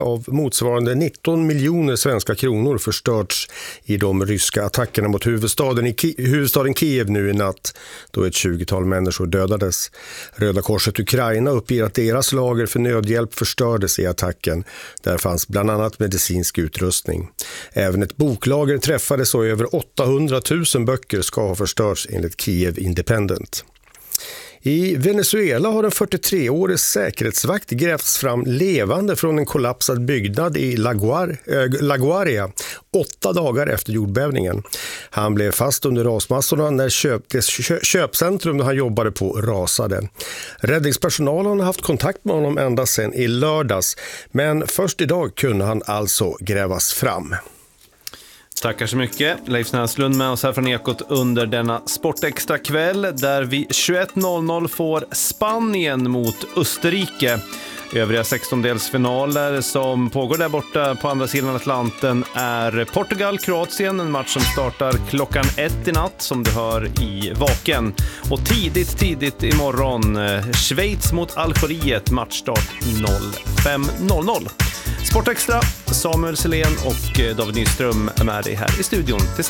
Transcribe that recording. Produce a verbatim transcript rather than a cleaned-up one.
av motsvarande nitton miljoner svenska kronor förstörts i de ryska attackerna mot huvudstaden, i Ki- huvudstaden Kiev nu i natt, då ett tjugotal människor dödades. Röda korset Ukraina uppger att deras lager för nödhjälp förstördes i attacken. Där fanns bland annat medicinsk utrustning. Även ett boklager träffades och över åttahundratusen böcker ska ha förstörts enligt Kiev Independent. I Venezuela har en fyrtiotreårig säkerhetsvakt grävts fram levande från en kollapsad byggnad i La, Guar- äh, La Guaria åtta dagar efter jordbävningen. Han blev fast under rasmassorna när köp- det köpcentrum där han jobbade på rasade. Räddningspersonalen har haft kontakt med honom ända sedan i lördags, men först idag kunde han alltså grävas fram. Tackar så mycket. Leif Näslund med oss här från Ekot under denna Sportextra kväll där vi tjugoett noll noll får Spanien mot Österrike. Övriga sextondelsfinaler som pågår där borta på andra sidan Atlanten är Portugal-Kroatien, en match som startar klockan ett i natt som du hör i Vaken. Och tidigt, tidigt imorgon Schweiz mot Algeriet, matchstart fem noll noll. Sportextra, Samuel Selén och David Nyström är med dig här i studion tillsammans.